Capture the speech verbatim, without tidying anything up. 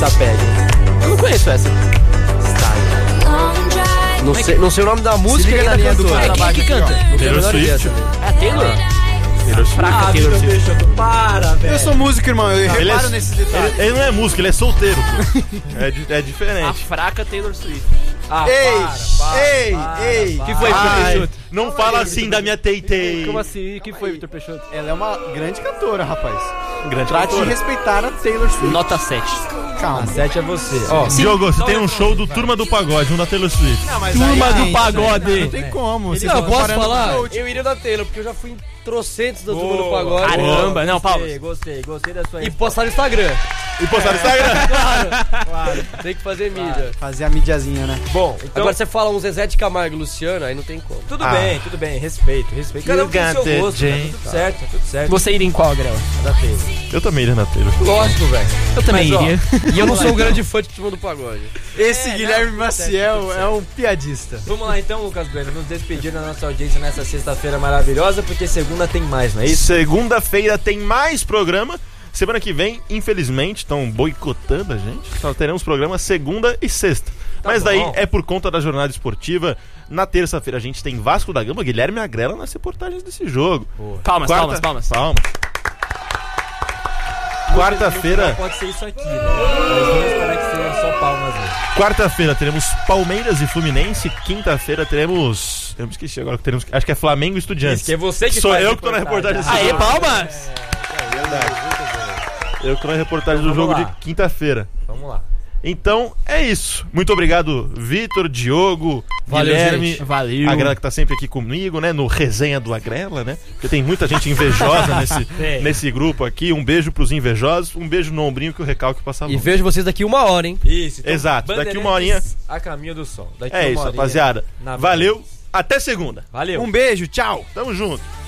pele. Eu não conheço essa. Não sei, não sei o nome da música e da linha do É quem que canta? Taylor Swift. É Taylor? Taylor Swift. Fraca Ah, Taylor Swift. Peixoto, para, velho. Eu sou músico, irmão, eu Ele reparo é- nesses detalhes. Ele, ele não é músico, ele é solteiro. Pô. É, di- é A diferente. fraca Taylor Swift. Ah, Ei, para, para, ei, para, ei. para. Que foi, Vitor Ai, Peixoto? não fala assim da minha Teitei. Como assim? Que foi, Vitor Peixoto? Ela é uma grande cantora, rapaz. Grande Trate de cantora. respeitar a Taylor Swift. Nota sete. Calma. A sete é você. Ó, Diogo, você tem um show do Turma do Pagode, um da Taylor Swift. Turma do Não Pagode. tem como. Vocês Não, estão posso comparando falar? com o eu iria da Taylor, porque eu já fui em trocentos da Turma do Boa. Pagode. Caramba, não, Gostei, palmas. Gostei, gostei da sua. E postar no Instagram. E postar no Instagram. Claro, tem que fazer mídia. Fazer a mídiazinha, né? Bom, agora você fala um Zezé de Camargo e Luciano, aí não tem como. Tudo Ah. bem, tudo bem, respeito, respeito. Cada um You tem got seu it, gosto, tá Jane. tudo certo, tá tudo certo. Você iria em qual, Grela? Da Taylor. Eu também iria na Taylor. Lógico, velho. Eu também Mas, ó, iria. E eu não sou um grande fã de Turma do Pagode. Esse É, Guilherme não, Maciel tudo certo, é um piadista. Vamos lá então, Lucas Bueno, nos despedir da nossa audiência nessa sexta-feira maravilhosa, porque segunda tem mais, não é isso? Segunda-feira tem mais programa. Semana que vem, infelizmente, estão boicotando a gente. Só teremos programa segunda e sexta. Mas daí bom. é por conta da jornada esportiva. Na terça-feira a gente tem Vasco da Gama, Guilherme Agrela nas reportagens desse jogo. Palmas, Quarta- palmas, palmas. Palmas. Quarta-feira, Não pode ser isso aqui, né? Mas vamos esperar que seja só palmas aí. quarta-feira teremos Palmeiras e Fluminense. Quinta-feira teremos, eu me esqueci agora, teremos, acho que é Flamengo e Estudiantes. Isso que é você que Sou faz eu que tô na reportagem desse Aê, jogo. palmas! Eu que tô na reportagem Então do jogo vamos de lá. quinta-feira. Vamos lá. Então é isso. Muito obrigado, Vitor, Diogo, Valeu, Guilherme. gente. Valeu. A Grela que tá sempre aqui comigo, né? No Resenha do Agrela, né? Porque tem muita gente invejosa nesse, Tem. nesse grupo aqui. Um beijo pros invejosos, um beijo no ombrinho que o recalque passa a E mão. vejo vocês daqui uma hora, hein? Isso, então, Exato, daqui Bandeirantes uma horinha. A caminho do sol. Daqui É uma isso, horinha rapaziada. na Valeu, até segunda. Valeu. Um beijo, tchau. Tamo junto.